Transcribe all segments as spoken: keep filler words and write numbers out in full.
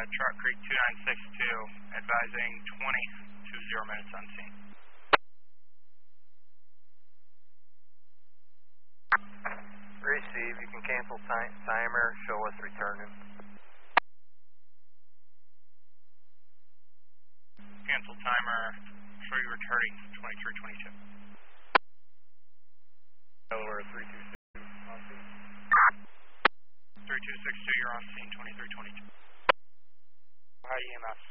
Trout Creek two nine six two, advising twenty to zero minutes on scene. Receive, you can cancel time, timer, show us returning. Cancel timer, show you returning twenty-three twenty-two. Delaware three two six two, on scene. three two six two, you're on scene, twenty-three twenty-two. High E M S.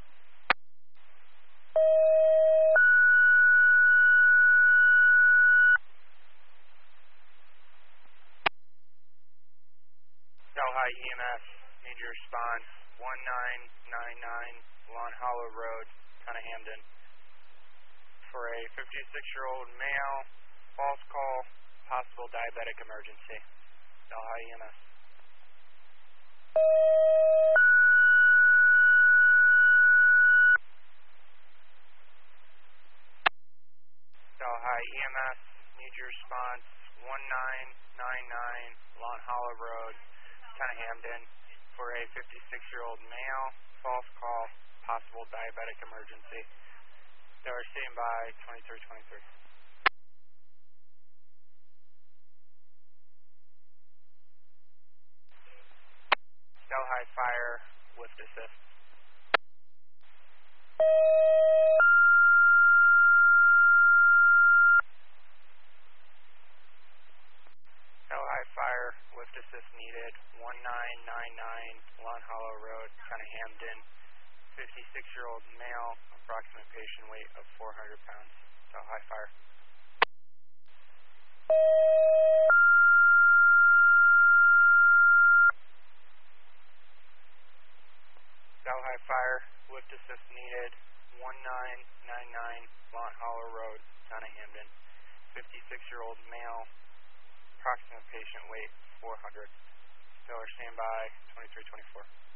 High E M S, need your response, one nine nine nine Lawn Hollow Road, Town of Hamden, for a fifty-six-year-old male, false call, possible diabetic emergency. High E M S. High E M S, need your response, one nine nine nine Lawn Hollow Road, Town of Hamden, for a fifty-six-year-old male, false call, possible diabetic emergency. They are seen by twenty-three twenty-three. Delhi Fire, lift assist. Delhi Fire, lift assist needed, one nine nine nine Lawn Hollow Road, Town of Hamden, fifty-six-year-old male, approximate patient weight of four hundred pounds. Delhi Fire. Delhi Fire, lift assist needed, one nine nine nine Lawn Hollow Road, Town of Hamden, fifty-six-year-old male, approximate patient weight four hundred. Stellar standby, twenty-three twenty-four.